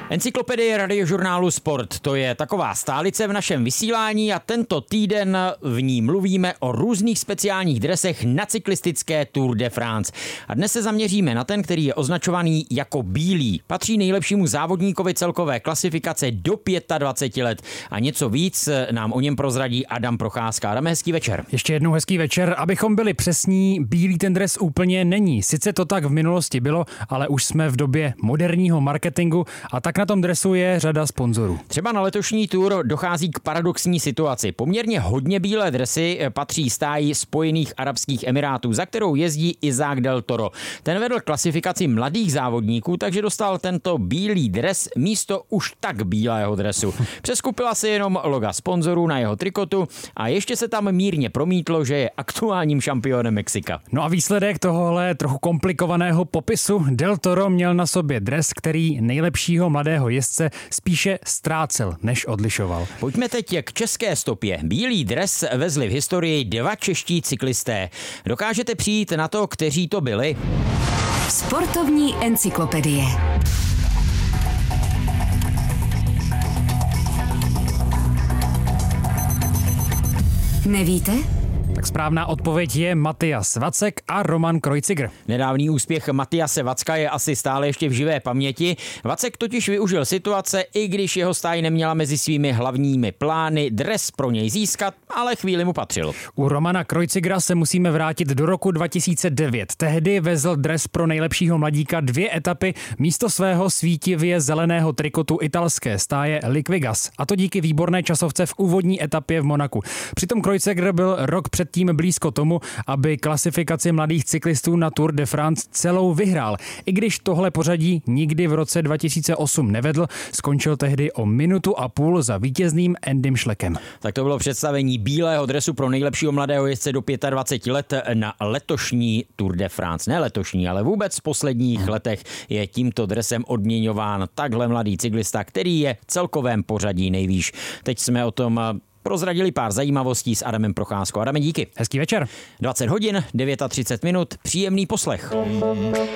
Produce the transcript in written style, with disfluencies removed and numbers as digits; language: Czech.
Encyklopedie radiožurnálu Sport, to je taková stálice v našem vysílání a tento týden v ní mluvíme o různých speciálních dresech na cyklistické Tour de France. A dnes se zaměříme na ten, který je označovaný jako bílý. Patří nejlepšímu závodníkovi celkové klasifikace do 25 let. A něco víc nám o něm prozradí Adam Procházka. Adam, hezký večer. Ještě jednou hezký večer. Abychom byli přesní, bílý ten dres úplně není. Sice to tak v minulosti bylo, ale už jsme v době moderního marketingu a tak na tom dresu je řada sponzorů. Třeba na letošní Tour dochází k paradoxní situaci. Poměrně hodně bílé dresy patří stáji Spojených arabských emirátů, za kterou jezdí Isaac del Toro. Ten vedl klasifikaci mladých závodníků, takže dostal tento bílý dres místo už tak bílého dresu. Přeskupila si jenom loga sponzorů na jeho trikotu a ještě se tam mírně promítlo, že je aktuálním šampionem Mexika. No a výsledek tohohle trochu komplikovaného popisu: Del Toro měl na sobě dres, který nejlepšího mladého jezdce spíše ztrácel, než odlišoval. Pojďme teď k české stopě. Bílý dres vezli v historii dva čeští cyklisté. Dokážete přijít na to, kteří to byli? Sportovní encyklopedie. Nevíte? Tak správná odpověď je Matyas Vacek a Roman Kreuziger. Nedávný úspěch Matyase Vacka je asi stále ještě v živé paměti. Vacek totiž využil situace, i když jeho stáj neměla mezi svými hlavními plány dres pro něj získat, ale chvíli mu patřil. U Romana Kreuzigera se musíme vrátit do roku 2009. Tehdy vezl dres pro nejlepšího mladíka 2 etapy místo svého svítivě zeleného trikotu italské stáje Liquigas. A to díky výborné časovce v úvodní etapě v Monaku. Přitom Kreuziger byl rok předtím blízko tomu, aby klasifikaci mladých cyklistů na Tour de France celou vyhrál. I když tohle pořadí nikdy v roce 2008 nevedl, skončil tehdy o 1,5 minuty za vítězným Endym Schleckem. Tak to bylo představení bílého dresu pro nejlepšího mladého jezdce do 25 let na letošní Tour de France. Ne letošní, ale vůbec v posledních letech je tímto dresem odměňován takhle mladý cyklista, který je v celkovém pořadí nejvýš. Teď jsme o tom prozradili pár zajímavostí s Adamem Procházkou. Adame, díky. Hezký večer. 20 hodin, 39 minut, příjemný poslech.